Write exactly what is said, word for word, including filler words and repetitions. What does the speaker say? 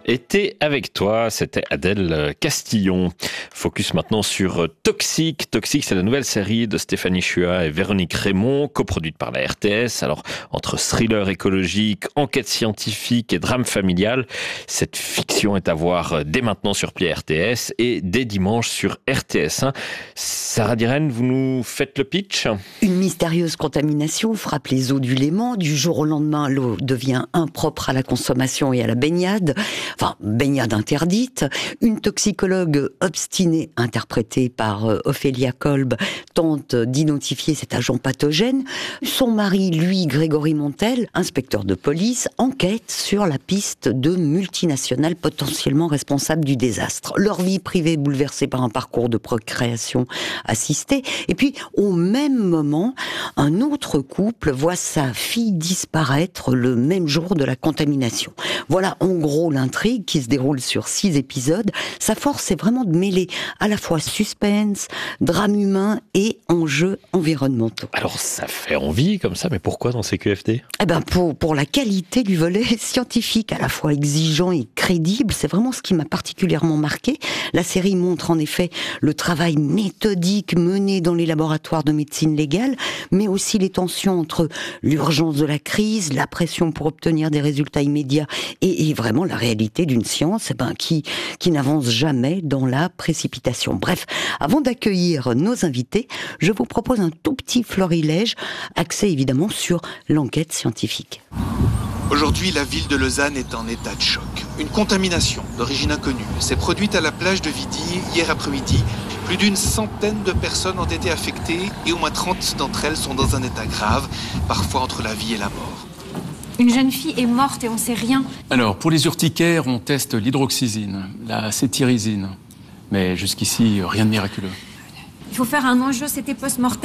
était avec toi, c'était Adèle Castillon. Focus maintenant sur Toxique. Toxique, c'est la nouvelle série de Stéphanie Chua et Véronique Raymond, coproduite par la R T S. Alors, entre thriller écologique, enquête scientifique et drame familial, cette fiction est à voir dès maintenant sur Play R T S et dès dimanche sur R T S un. Sarah Dirène, vous nous faites le pitch ? Une mystérieuse contamination frappe les eaux du Léman. Du jour au lendemain, l'eau devient impropre à la consommation et à la baignade. Enfin, baignade interdite. Une toxicologue obstinée, interprétée par euh, Ophélia Kolb, tente d'identifier cet agent pathogène. Son mari, lui, Grégory Montel, inspecteur de police, enquête sur la piste de multinationales potentiellement responsables du désastre. Leur vie privée bouleversée par un parcours de procréation assistée. Et puis, au même moment, un autre couple voit sa fille disparaître le même jour de la contamination. Voilà en gros l'intrigue qui se déroule sur six épisodes. Sa force, c'est vraiment de mêler à la fois suspense, drame humain et enjeux environnementaux. Alors ça fait envie comme ça, mais pourquoi dans ces Q F D ? Eh ben pour, pour la qualité du volet scientifique, à la fois exigeant et crédible, c'est vraiment ce qui m'a particulièrement marqué. La série montre en effet le travail méthodique mené dans les laboratoires de médecine légale, mais aussi les tensions entre l'urgence de la crise, la pression pour obtenir des résultats immédiats et, et vraiment la réalité d'une science eh ben, qui, qui n'avance jamais dans la précipitation. Bref, avant d'accueillir nos invités, je vous propose un tout petit florilège axé évidemment sur l'enquête scientifique. Aujourd'hui, la ville de Lausanne est en état de choc. Une contamination d'origine inconnue s'est produite à la plage de Vidi hier après-midi. Plus d'une centaine de personnes ont été affectées et au moins trente d'entre elles sont dans un état grave, parfois entre la vie et la mort. Une jeune fille est morte et on ne sait rien. Alors, pour les urticaires, on teste l'hydroxysine, la cétirizine. Mais jusqu'ici, rien de miraculeux. Il faut faire un angiocété post-mortem.